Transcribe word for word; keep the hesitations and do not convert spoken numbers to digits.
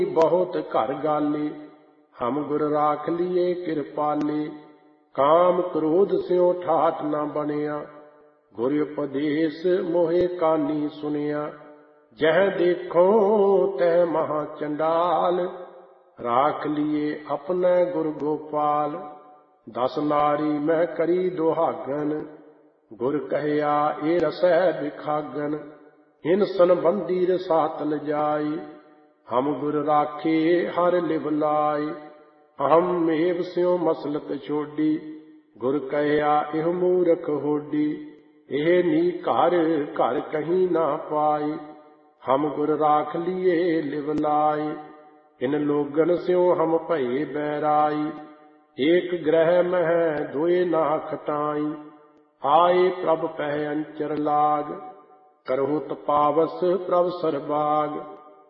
बहुत घर गाले, हम गुर राख लिए कृपाले। काम क्रोध स्यों ठाठ न बनिया, गुर उपदेश मोहे कानी सुनिया। जह देखो तह महा चंडाल, राख लिए अपने गुर गोपाल। दस नारी मैं करी दुहागन, गुर कहया ए रसै बिखागन। इन संबंधी रसातल जाय, हम गुर राखे हर लिव लाय। अहम एव स्यों मसलत छोडी, गुर कहया एह मूरख होडी। एह नी घर घर कहीं ना पाए, हम गुर राख लिए लिव लाय। इन लोगन स्यों हम भये बैराई, एक ग्रह मह दोए ना खटाई। आए प्रभ पह अंचर लाग, करहु तपावस प्रभ सरबाग।